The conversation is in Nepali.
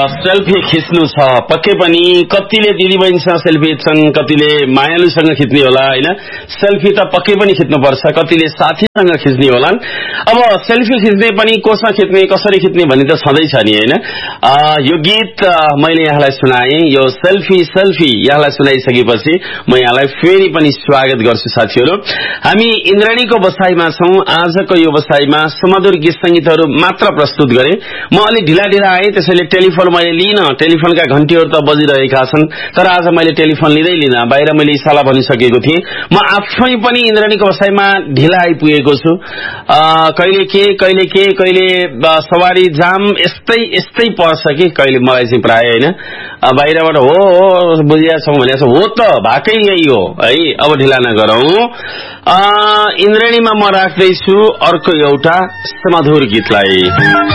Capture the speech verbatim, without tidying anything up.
सेल्फी खिच्नु छ पक्कै पनि। कतिले दिदीबहिनीसँग सेल्फी खिच्छन्, कतिले मायालुसँग खिच्ने होला हैन। सेल्फी त पक्कै पनि खिच्नुपर्छ, कतिले साथीसँग खिच्ने होलान्। अब सेल्फी खिच्ने पनि कोसँग खिच्ने, कसरी खिच्ने भन्ने त छँदैछ नि हैन। यो गीत मैले यहाँलाई सुनाएँ, यो सेल्फी सेल्फी यहाँलाई सुनाइसकेपछि म यहाँलाई फेरि पनि स्वागत गर्छु साथीहरु। हामी इन्द्रणीको बसाइमा छौं। आजको यो बसाइमा सुमधुर गीत संगीतहरु मात्र प्रस्तुत गरे। म अलि ढिला ढिला आए, त्यसैले टेलिफोन मैले लिन, टेलिफोनका घण्टीहरु त बजिरहेका छन्, तर आज मैले टेलिफोन लिँदै लिन, बाहिर मैले इशारा भनिसकेको थिएँ। म आफै पनि इन्द्रणीको बसाइमा ढिला आइपुगेको छु। कहिले के कहिले के कहिले सवारी जाम यस्तै यस्तै पर्छ कि कहिले मलाई चाहिँ प्राय हैन। बाहिरबाट हो हो बुझिया छौ भने हो त भाकै यही हो है। अब ढिला नगरौं। इन्द्रणीमा म राख्दै छु अर्को एउटा सुमधुर गीतलाई।